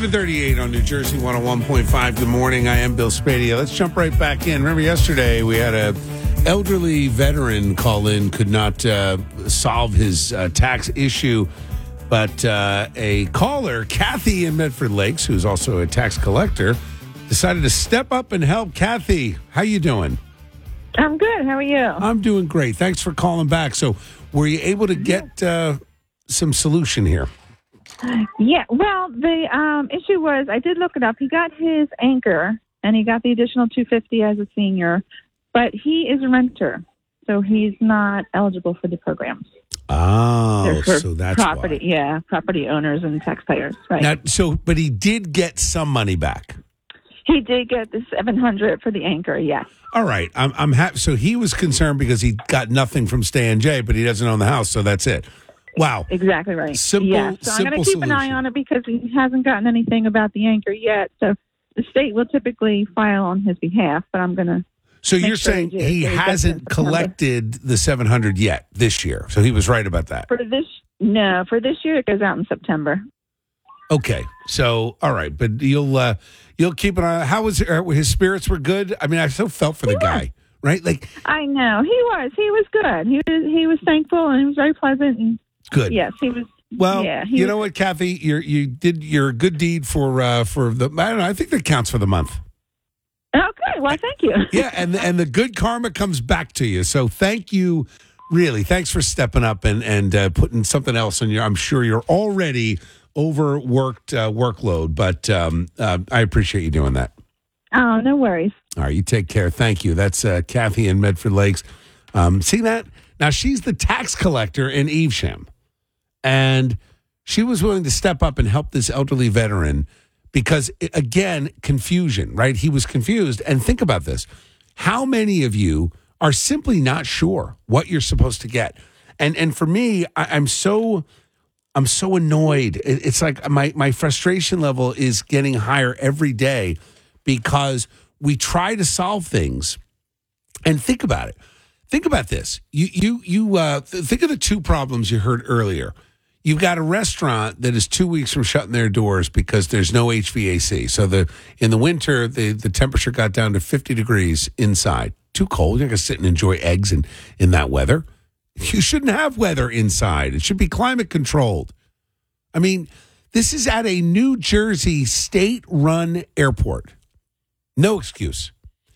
7:38 on New Jersey 101.5. Good morning. I am Bill Spadia. Let's jump right back in. Remember yesterday we had a elderly veteran call in, could not solve his tax issue, but a caller, Kathy in Medford Lakes, who's also a tax collector, decided to step up and help. Kathy, how you doing? I'm good. How are you? I'm doing great. Thanks for calling back. So were you able to get some solution here? Yeah. Well, the issue was I did look it up. He got his anchor, and he got the additional $250 as a senior, but he is a renter, so he's not eligible for the programs. Oh, so that's property. why. Yeah, property owners and taxpayers. Right. Now, but he did get some money back. He did get the $700 for the anchor. Yes. All right. I'm happy. So he was concerned because he got nothing from Stay and Jay, but he doesn't own the house, so that's it. Wow. Exactly right. Simple. Yeah. So I'm going to keep an eye on it because he hasn't gotten anything about the anchor yet. So the state will typically file on his behalf, but I'm going to. So you're saying he hasn't collected the $700 yet this year. So he was right about that. For this year it goes out in September. Okay. So all right, but you'll keep an eye. How was his spirits were good? I mean, I so felt for the guy, right? Like I know he was good. He was thankful and he was very pleasant and good. Yes, he was. Well, yeah, you know what, Kathy, you did your good deed for the. I don't know. I think that counts for the month. Okay, well, thank you. Yeah, and the good karma comes back to you. So thank you, really. Thanks for stepping up and putting something else on your. I'm sure you're already overworked workload, but I appreciate you doing that. Oh, no worries. All right, you take care. Thank you. That's Kathy in Medford Lakes. See that? Now she's the tax collector in Evesham, and she was willing to step up and help this elderly veteran. Because, again, confusion, right? He was confused. And think about this. How many of you are simply not sure what you're supposed to get? And for me, I'm so annoyed. It's like my frustration level is getting higher every day because we try to solve things. And think about it. Think about this. You think of the two problems you heard earlier. You've got a restaurant that is 2 weeks from shutting their doors because there's no HVAC. So in the winter, the temperature got down to 50 degrees inside. Too cold. You're not going to sit and enjoy eggs in that weather. You shouldn't have weather inside. It should be climate controlled. I mean, this is at a New Jersey state-run airport. No excuse.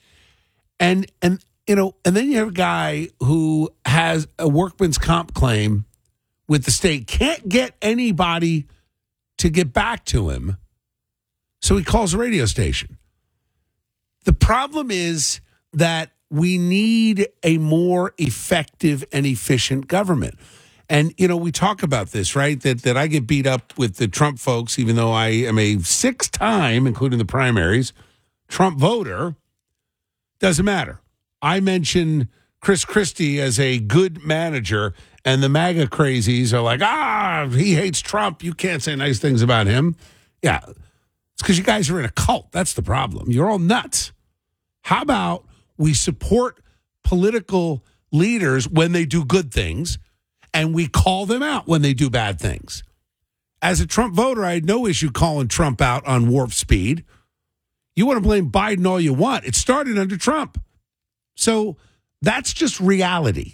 And then you have a guy who has a workman's comp claim with the state, can't get anybody to get back to him, so he calls a radio station. The problem is that we need a more effective and efficient government. And, we talk about this, right, that I get beat up with the Trump folks, even though I am a 6-time, including the primaries, Trump voter. Doesn't matter. I mention Chris Christie as a good manager, and the MAGA crazies are like, he hates Trump. You can't say nice things about him. Yeah, it's because you guys are in a cult. That's the problem. You're all nuts. How about we support political leaders when they do good things, and we call them out when they do bad things? As a Trump voter, I had no issue calling Trump out on warp speed. You want to blame Biden all you want. It started under Trump. So that's just reality.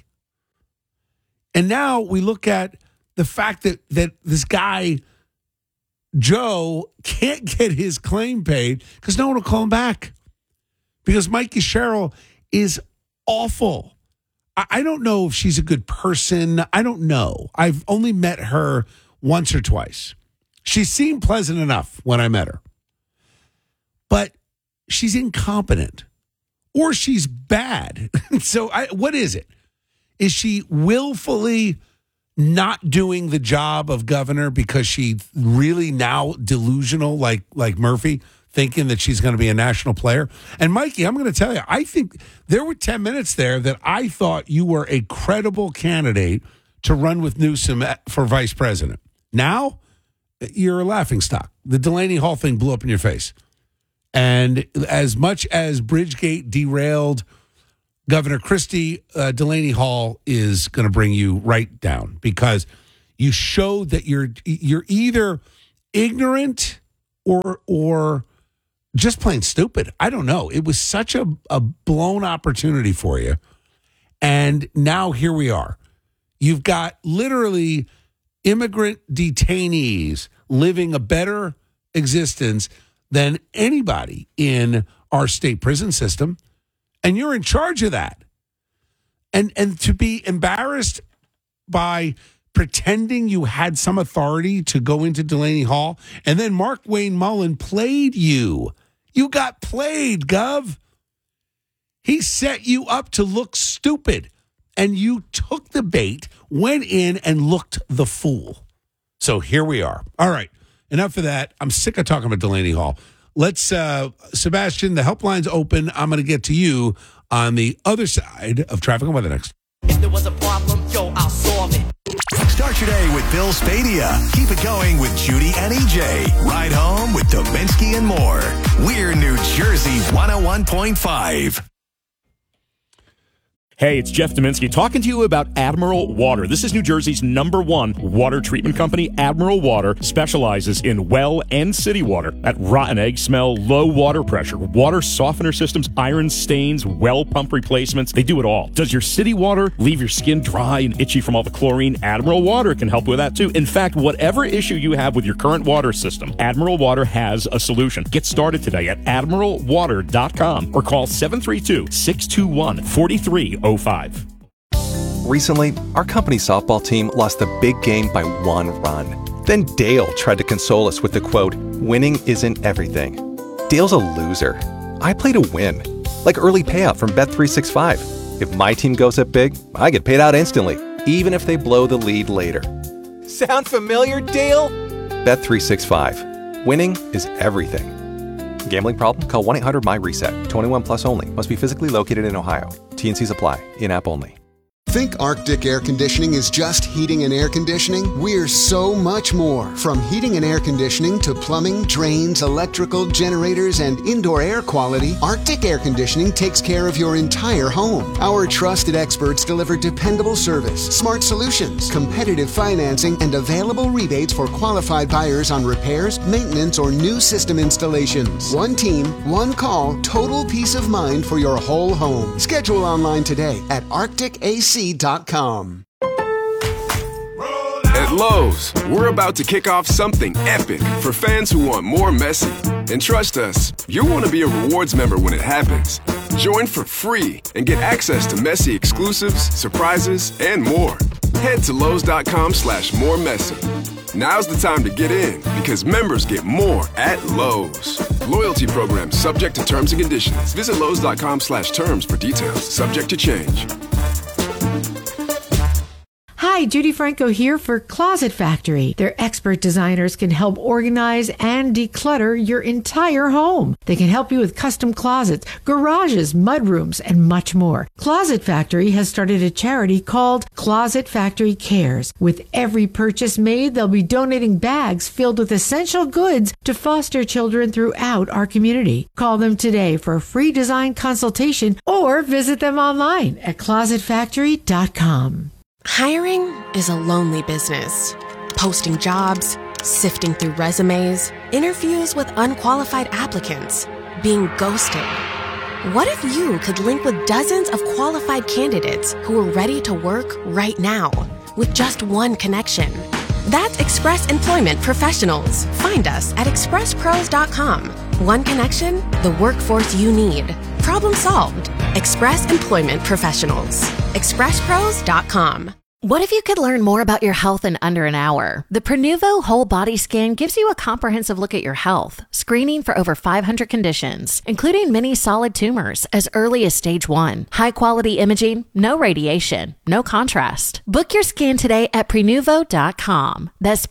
And now we look at the fact that this guy, Joe, can't get his claim paid because no one will call him back. Because Mikey Sherrill is awful. I don't know if she's a good person. I don't know. I've only met her once or twice. She seemed pleasant enough when I met her. But she's incompetent. Or she's bad. So what is it? Is she willfully not doing the job of governor because she's really now delusional like Murphy, thinking that she's going to be a national player? And Mikey, I'm going to tell you, I think there were 10 minutes there that I thought you were a credible candidate to run with Newsom for vice president. Now, you're a laughingstock. The Delaney Hall thing blew up in your face. And as much as Bridgegate derailed Governor Christie, Delaney Hall is going to bring you right down because you showed that you're either ignorant or just plain stupid. I don't know. It was such a blown opportunity for you. And now here we are. You've got literally immigrant detainees living a better existence than anybody in our state prison system. And you're in charge of that. And to be embarrassed by pretending you had some authority to go into Delaney Hall, and then Mark Wayne Mullen played you. You got played, Gov. He set you up to look stupid, and you took the bait, went in, and looked the fool. So here we are. All right, enough of that. I'm sick of talking about Delaney Hall. Let's, Sebastian, the helpline's open. I'm going to get to you on the other side of traffic and weather next. If there was a problem, yo, I'll solve it. Start your day with Bill Spadia. Keep it going with Judy and EJ. Ride home with Dominski and more. We're New Jersey 101.5. Hey, it's Jeff Dominski talking to you about Admiral Water. This is New Jersey's #1 water treatment company. Admiral Water specializes in well and city water. That rotten egg smell, low water pressure, water softener systems, iron stains, well pump replacements. They do it all. Does your city water leave your skin dry and itchy from all the chlorine? Admiral Water can help with that too. In fact, whatever issue you have with your current water system, Admiral Water has a solution. Get started today at admiralwater.com or call 732-621-4305. Recently, our company softball team lost the big game by 1 run. Then Dale tried to console us with the quote, "Winning isn't everything." Dale's a loser. I play to win. Like early payout from Bet365. If my team goes up big, I get paid out instantly, even if they blow the lead later. Sound familiar, Dale? Bet365. Winning is everything. Gambling problem? Call 1-800-MY-RESET. 21 plus only. Must be physically located in Ohio. T&Cs apply. In-app only. Think Arctic Air Conditioning is just heating and air conditioning? We're so much more. From heating and air conditioning to plumbing, drains, electrical, generators, and indoor air quality, Arctic Air Conditioning takes care of your entire home. Our trusted experts deliver dependable service, smart solutions, competitive financing, and available rebates for qualified buyers on repairs, maintenance, or new system installations. One team, one call, total peace of mind for your whole home. Schedule online today at arcticac.com. At Lowe's, we're about to kick off something epic for fans who want more Messi. And trust us, you'll want to be a rewards member when it happens. Join for free and get access to Messi exclusives, surprises, and more. Head to Lowe's.com/moremessy. Now's the time to get in because members get more at Lowe's. Loyalty program subject to terms and conditions. Visit Lowe's.com/terms for details. Subject to change. Hi, Judy Franco here for Closet Factory. Their expert designers can help organize and declutter your entire home. They can help you with custom closets, garages, mudrooms, and much more. Closet Factory has started a charity called Closet Factory Cares. With every purchase made, they'll be donating bags filled with essential goods to foster children throughout our community. Call them today for a free design consultation or visit them online at closetfactory.com. Hiring is a lonely business. Posting jobs, sifting through resumes, interviews with unqualified applicants, being ghosted. What if you could link with dozens of qualified candidates who are ready to work right now with just one connection? That's Express Employment Professionals. Find us at expresspros.com. One connection, the workforce you need. Problem solved. Express Employment Professionals. expresspros.com. What if you could learn more about your health in under an hour? The Prenuvo Whole Body Scan gives you a comprehensive look at your health, screening for over 500 conditions, including many solid tumors as early as stage 1. High-quality imaging, no radiation, no contrast. Book your scan today at Prenuvo.com. That's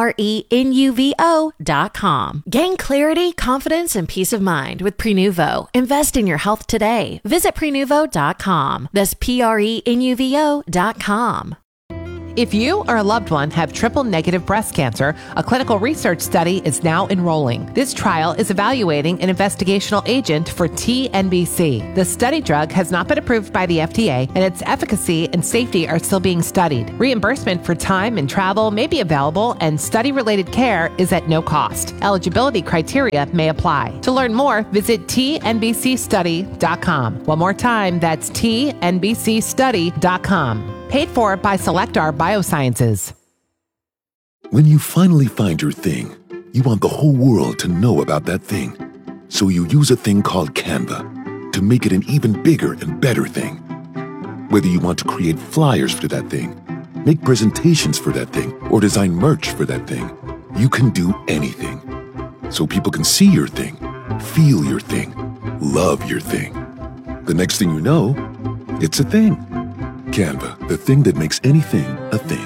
Prenuvo.com. Gain clarity, confidence, and peace of mind with Prenuvo. Invest in your health today. Visit Prenuvo.com. That's Prenuvo.com. If you or a loved one have triple-negative breast cancer, a clinical research study is now enrolling. This trial is evaluating an investigational agent for TNBC. The study drug has not been approved by the FDA, and its efficacy and safety are still being studied. Reimbursement for time and travel may be available, and study-related care is at no cost. Eligibility criteria may apply. To learn more, visit tnbcstudy.com. One more time, that's tnbcstudy.com. Paid for by Selectar Biosciences. When you finally find your thing, you want the whole world to know about that thing. So you use a thing called Canva to make it an even bigger and better thing. Whether you want to create flyers for that thing, make presentations for that thing, or design merch for that thing, you can do anything. So people can see your thing, feel your thing, love your thing. The next thing you know, it's a thing. Canva, the thing that makes anything a thing.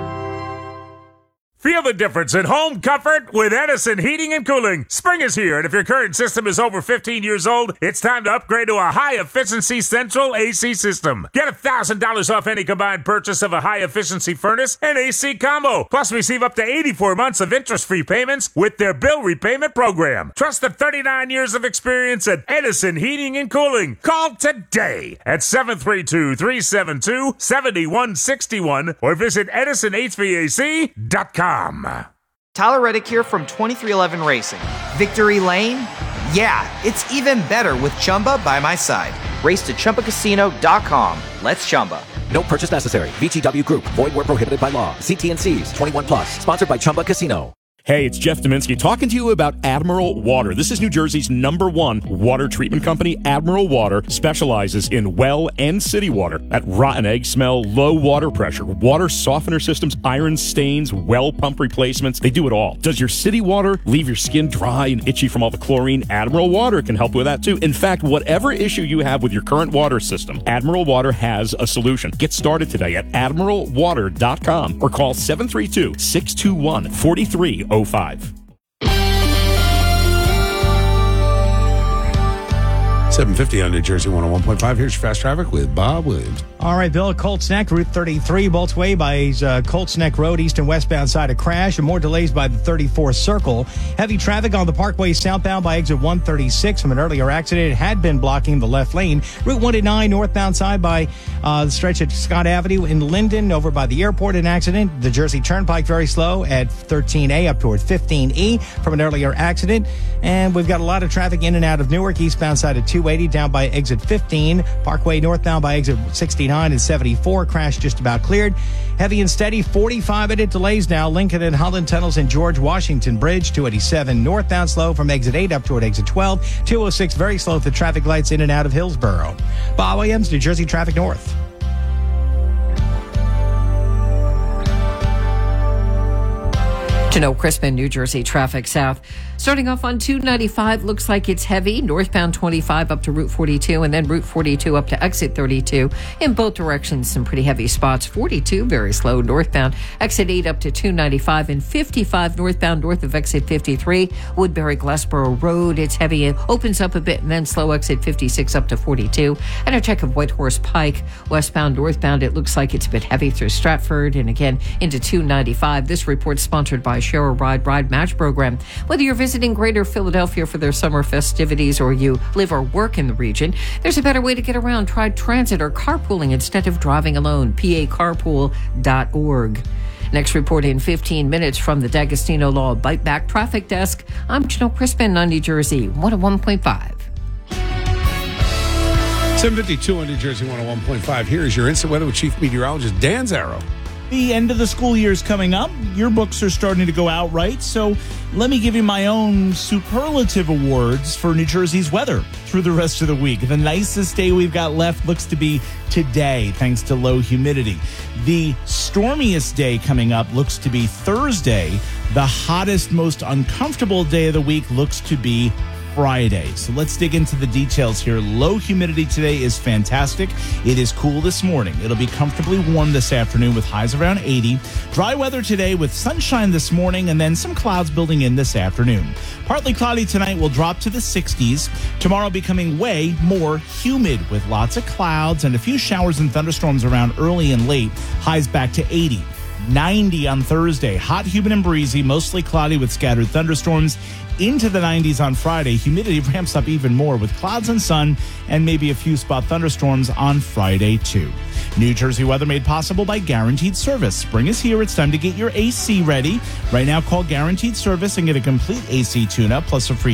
Feel the difference in home comfort with Edison Heating and Cooling. Spring is here, and if your current system is over 15 years old, it's time to upgrade to a high-efficiency central AC system. Get $1,000 off any combined purchase of a high-efficiency furnace and AC combo. Plus, receive up to 84 months of interest-free payments with their bill repayment program. Trust the 39 years of experience at Edison Heating and Cooling. Call today at 732-372-7161 or visit EdisonHVAC.com. Tyler Reddick here from 2311 Racing. Victory Lane? Yeah, it's even better with Chumba by my side. Race to ChumbaCasino.com. Let's Chumba. No purchase necessary. VGW Group. Void where prohibited by law. See T&Cs. 21 plus. Sponsored by Chumba Casino. Hey, it's Jeff Dominski talking to you about Admiral Water. This is New Jersey's #1 water treatment company. Admiral Water specializes in well and city water. That rotten egg smell, low water pressure, water softener systems, iron stains, well pump replacements. They do it all. Does your city water leave your skin dry and itchy from all the chlorine? Admiral Water can help with that too. In fact, whatever issue you have with your current water system, Admiral Water has a solution. Get started today at admiralwater.com or call 732-621-4305. 750 on New Jersey 101.5. Here's your fast traffic with Bob Williams. All right, Bill, Colts Neck, Route 33, Bolts Way by Colts Neck Road, east and westbound side of crash, and more delays by the 34th Circle. Heavy traffic on the Parkway southbound by exit 136 from an earlier accident. It had been blocking the left lane. Route 189 northbound side by the stretch at Scott Avenue in Linden, over by the airport, an accident. The Jersey Turnpike very slow at 13A up toward 15E from an earlier accident. And we've got a lot of traffic in and out of Newark, eastbound side of 280 down by exit 15. Parkway northbound by exit 69 and 74. Crash just about cleared. Heavy and steady 45-minute delays now. Lincoln and Holland tunnels and George Washington Bridge. 287 northbound slow from exit 8 up toward exit 12. 206 very slow at the traffic lights in and out of Hillsborough. Bob Williams, New Jersey Traffic North. Janelle Crispin, New Jersey Traffic South. Starting off on 295, looks like it's heavy. Northbound 25 up to Route 42, and then Route 42 up to exit 32. In both directions, some pretty heavy spots. 42, very slow northbound. Exit 8 up to 295, and 55 northbound north of exit 53. Woodbury Glassboro Road, it's heavy. It opens up a bit, and then slow exit 56 up to 42. And a check of Whitehorse Pike. Westbound, northbound, it looks like it's a bit heavy through Stratford, and again into 295. This report sponsored by Share a Ride Match program. Whether you're visiting Greater Philadelphia for their summer festivities or you live or work in the region, there's a better way to get around. Try transit or carpooling instead of driving alone. pacarpool.org. Next report in 15 minutes from the D'Agostino Law Bite Back Traffic Desk. I'm Janelle Crispin on New Jersey 101.5. 752 on New Jersey 101.5. Here is your instant weather with Chief Meteorologist Dan Zarrow. The end of the school year is coming up. Your books are starting to go out, right? So let me give you my own superlative awards for New Jersey's weather through the rest of the week. The nicest day we've got left looks to be today, thanks to low humidity. The stormiest day coming up looks to be Thursday. The hottest, most uncomfortable day of the week looks to be Friday. So let's dig into the details here. Low humidity today is fantastic. It is cool this morning. It'll be comfortably warm this afternoon with highs around 80. Dry weather today with sunshine this morning and then some clouds building in this afternoon. Partly cloudy tonight will drop to the 60s. Tomorrow becoming way more humid with lots of clouds and a few showers and thunderstorms around early and late. Highs back to 80. 90 on Thursday. Hot, humid, and breezy, mostly cloudy with scattered thunderstorms. Into the 90s on Friday. Humidity ramps up even more with clouds and sun and maybe a few spot thunderstorms on Friday, too. New Jersey weather made possible by Guaranteed Service. Spring is here. It's time to get your AC ready. Right now, call Guaranteed Service and get a complete AC tune-up plus a free